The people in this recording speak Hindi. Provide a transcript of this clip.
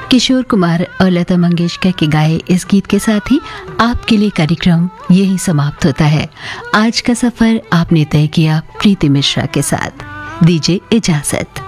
किशोर कुमार और लता मंगेशकर के गाए इस गीत के साथ ही आपके लिए कार्यक्रम यही समाप्त होता है। आज का सफर आपने तय किया प्रीति मिश्रा के साथ। दीजिए इजाजत।